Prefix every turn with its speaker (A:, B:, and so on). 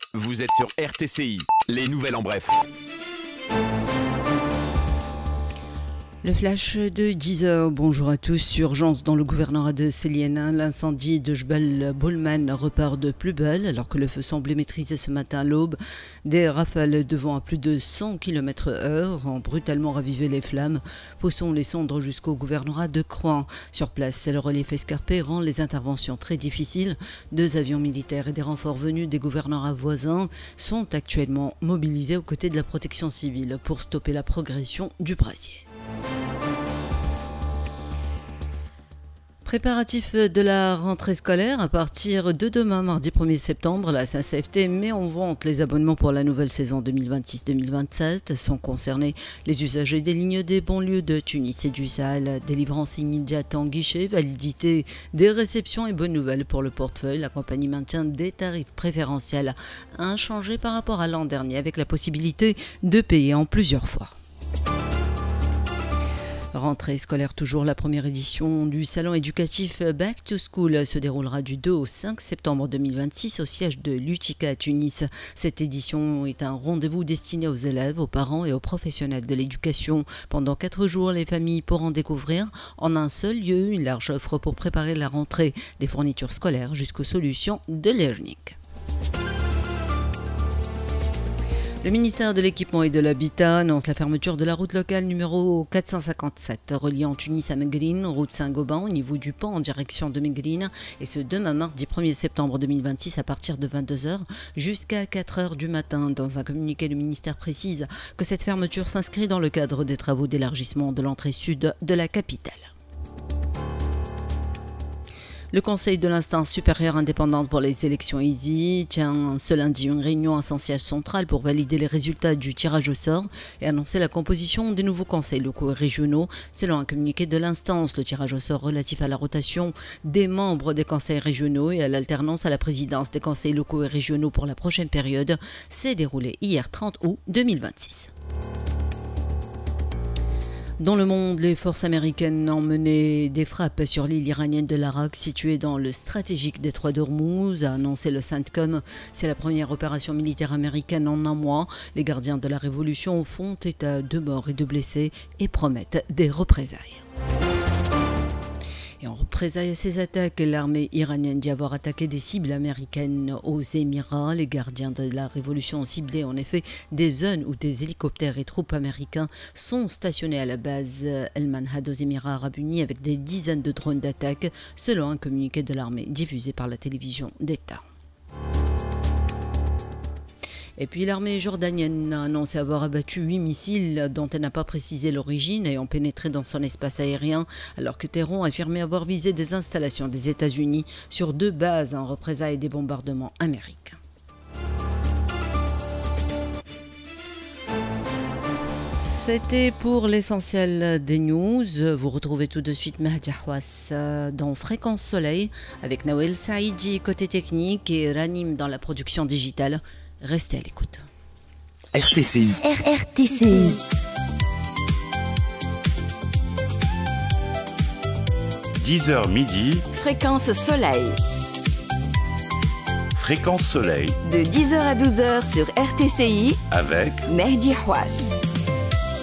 A: Vous êtes sur RTCI, les nouvelles en bref.
B: Le flash de 10h, bonjour à tous. Urgence dans le gouvernorat de Célienne. L'incendie de Jbel Boulman repart de plus belle alors que le feu semblait maîtrisé ce matin à l'aube. Des rafales de vent à plus de 100 km/h ont brutalement ravivé les flammes, poussant les cendres jusqu'au gouvernorat de Croix. Sur place, le relief escarpé rend les interventions très difficiles. 2 avions militaires et des renforts venus des gouvernorats voisins sont actuellement mobilisés aux côtés de la protection civile pour stopper la progression du brasier. Préparatif de la rentrée scolaire. À partir de demain, mardi 1er septembre, la SNCF met en vente les abonnements pour la nouvelle saison 2026-2027. Sont concernés les usagers des lignes des banlieues de Tunis et du Sahel. Délivrance immédiate en guichet, validité des réceptions et bonne nouvelle pour le portefeuille. La compagnie maintient des tarifs préférentiels inchangés par rapport à l'an dernier avec la possibilité de payer en plusieurs fois. Rentrée scolaire toujours, la première édition du salon éducatif Back to School se déroulera du 2 au 5 septembre 2026 au siège de l'UTICA à Tunis. Cette édition est un rendez-vous destiné aux élèves, aux parents et aux professionnels de l'éducation. Pendant 4 jours, les familles pourront découvrir en un seul lieu une large offre pour préparer la rentrée, des fournitures scolaires jusqu'aux solutions de learning. Le ministère de l'Équipement et de l'Habitat annonce la fermeture de la route locale numéro 457 reliant Tunis à Megrine, route Saint-Gobain au niveau du pont en direction de Megrine, et ce demain mardi 1er septembre 2026 à partir de 22h jusqu'à 4h du matin. Dans un communiqué, le ministère précise que cette fermeture s'inscrit dans le cadre des travaux d'élargissement de l'entrée sud de la capitale. Le Conseil de l'instance supérieure indépendante pour les élections EASY tient ce lundi une réunion à son siège central pour valider les résultats du tirage au sort et annoncer la composition des nouveaux conseils locaux et régionaux. Selon un communiqué de l'instance, le tirage au sort relatif à la rotation des membres des conseils régionaux et à l'alternance à la présidence des conseils locaux et régionaux pour la prochaine période s'est déroulé hier 30 août 2026. Dans le monde, les forces américaines ont mené des frappes sur l'île iranienne de l'Arak, située dans le stratégique détroit d'Ormuz, a annoncé le CENTCOM. C'est la première opération militaire américaine en un mois. Les gardiens de la révolution font état de morts et de blessés et promettent des représailles. Et en représailles à ces attaques, l'armée iranienne dit avoir attaqué des cibles américaines aux Émirats. Les gardiens de la révolution ont ciblé en effet des zones où des hélicoptères et troupes américains sont stationnés à la base El Manhad aux Émirats arabes unis avec des dizaines de drones d'attaque, selon un communiqué de l'armée diffusé par la télévision d'État. Et puis l'armée jordanienne a annoncé avoir abattu 8 missiles dont elle n'a pas précisé l'origine et ont pénétré dans son espace aérien, alors que Téhéran a affirmé avoir visé des installations des États-Unis sur 2 bases en représailles des bombardements américains. C'était pour l'essentiel des news. Vous retrouvez tout de suite Mehdi Ahwas dans Fréquence Soleil avec Nawel Saïdi côté technique et Ranim dans la production digitale. Restez à l'écoute.
C: RTCI.
D: RRTCI.
E: 10h midi.
D: Fréquence Soleil.
E: Fréquence Soleil
D: De 10h à 12h sur RTCI
E: avec
D: Mehdi Ahwas.